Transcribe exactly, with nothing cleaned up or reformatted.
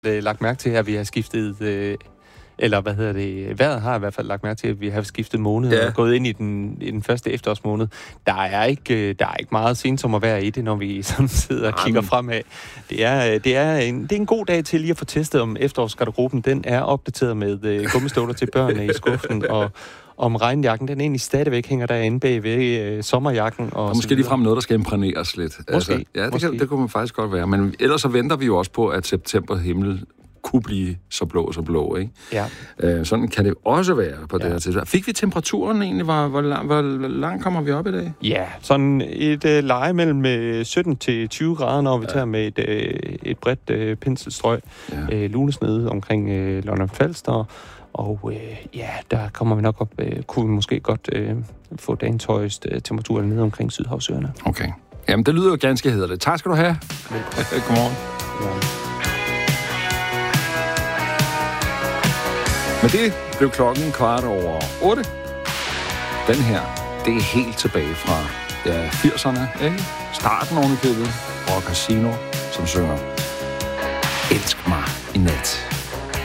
øh, lagt mærke til, at vi har skiftet... Øh, eller hvad hedder det? Vejret har i hvert fald lagt mærke til, at vi har skiftet måned ja. og gået ind i den, i den første efterårsmåned. Der er ikke, der er ikke meget sensommervejr i det, når vi sådan sidder og kigger fremad. Det er, det, er en, det er en god dag til lige at få testet, om efterårsgarderoben den er opdateret med øh, gummistøvler til børnene i skuffen, og om regnjakken, den egentlig stadigvæk hænger derinde bag ved øh, sommerjakken. Og, og måske lige frem noget, der skal imprægneres lidt. Måske. Altså, ja, det, måske. Kan, det kunne man faktisk godt være. Men ellers så venter vi jo også på, at september himmel kunne blive så blå, så blå, ikke? Ja. Øh, sådan kan det også være på ja. det her tidspunkt. Fik vi temperaturen egentlig? Hvor, hvor, lang, hvor langt kommer vi op i dag? Ja, sådan et øh, leje mellem øh, sytten til tyve grader, når vi ja. tager med et, øh, et bredt øh, penselstrøg. Ja. Øh, lunesnede omkring øh, Lolland-Falster. Og øh, ja, der kommer vi nok op, øh, kunne vi måske godt øh, få dagens højeste øh, temperatur nede omkring Sydhavsøerne. Okay. Jamen, det lyder jo ganske hæderligt. Tak skal du have. Godmorgen. Godmorgen. Men det blev klokken kvart over otte. Den her, det er helt tilbage fra ja, firserne, ikke? Starten oven i købet, og Casino, som synger Elsk mig i nat.